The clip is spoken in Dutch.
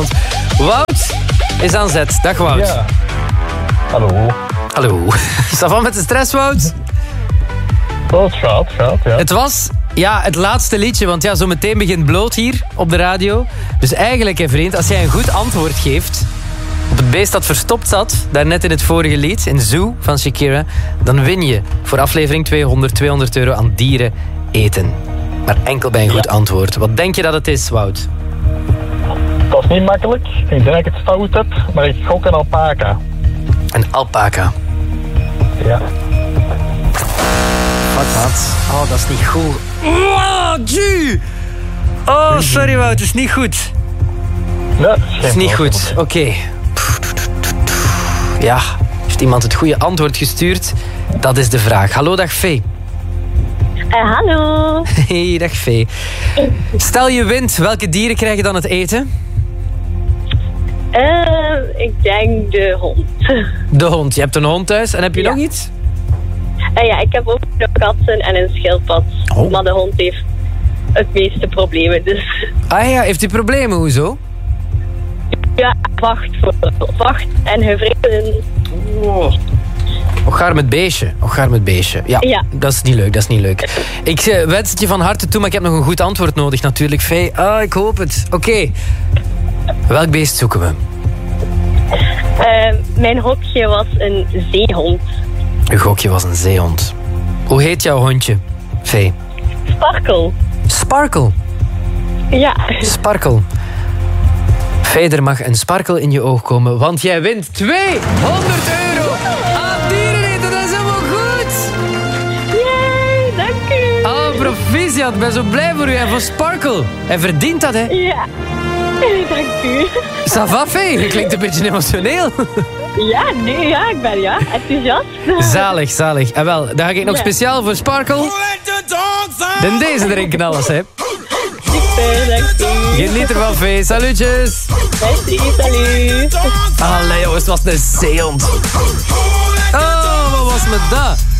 Want Wout is aan zet. Dag Wout. Ja. Hallo. Ça va met de stress, Wout? Oh, het gaat, ja. Het was het laatste liedje, want zo meteen begint Bloot hier op de radio. Dus eigenlijk, hè, vriend, als jij een goed antwoord geeft op het beest dat verstopt zat, daarnet in het vorige lied, in Zoo van Shakira, dan win je voor aflevering 200 euro aan dieren eten. Maar enkel bij een goed antwoord. Wat denk je dat het is, Wout? Dat is niet makkelijk. Ik denk dat ik het fout heb, maar ik gok een alpaca. Een alpaca. Ja. Wat? Oh, dat is niet goed. Oh, oh, sorry Wout, het is niet goed. Nee, Het is niet goed, oké. Ja, heeft iemand het goede antwoord gestuurd? Dat is de vraag. Hallo, dag Vee. Hallo. Hey, dag Vee. Stel je wint, welke dieren krijg je dan het eten? Ik denk de hond. De hond. Je hebt een hond thuis en heb je nog iets? Ja, ik heb ook nog katten en een schildpad. Oh. Maar de hond heeft het meeste problemen, dus... Ah ja, heeft u problemen? Hoezo? Ja, wacht en gevreden. Oh. Och, gaar met beestje. Ja, dat is niet leuk. Ik wens het je van harte toe, maar ik heb nog een goed antwoord nodig natuurlijk, Vee. Ik hoop het. Oké. Welk beest zoeken we? Mijn hokje was een zeehond. Uw gokje was een zeehond. Hoe heet jouw hondje, Vee? Sparkle. Ja. Sparkle. Vee, er mag een sparkel in je oog komen, want jij wint 200 euro aan diereneten. Dat is helemaal goed. Yay, dank u. Oh, proficiat. Ik ben zo blij voor u en voor Sparkle. Hij verdient dat, hè? Ja. Dank u. Ça va, Vee? Je klinkt een beetje emotioneel. Ja, ik ben enthousiast. Zalig. En wel, dan ga ik nog speciaal voor Sparkle dan deze erin knallen, hè. Super, dank u. Geniet ervan, Vee. Salutjes. Salut. Allee, jongens, het was een zeehond. Oh, wat was met dat?